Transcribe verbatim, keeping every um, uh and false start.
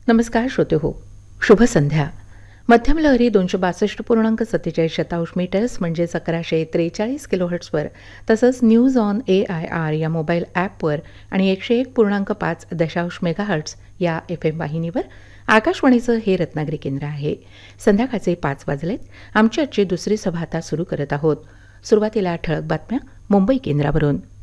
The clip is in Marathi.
नमस्कार श्रोते हो, शुभ संध्या. मध्यम लहरी दोनशे बासष्ट पूर्णांक सत्तेचाळीस शतांश मीटर्स म्हणजेच अकराशे त्रेचाळीस किलोहर्ट्सवर, तसंच news on A I R या मोबाईल ॲपवर आणि एकशे एक पूर्णांक पाच दशांश मेगाहर्ट्स या एफ एम वाहिनीवर आकाशवाणीचं हे रत्नागिरी केंद्र आहे. संध्याकाळचे पाच वाजलेत. आमची आजची दुसरी सभा आता सुरू करत आहोत. सुरुवातीला ठळक बातम्या मुंबई केंद्रावरून.